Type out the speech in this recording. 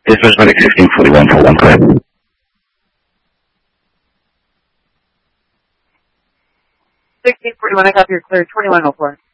This was Medic 1641 for 1 clear. 1641, I got your clear, 2104.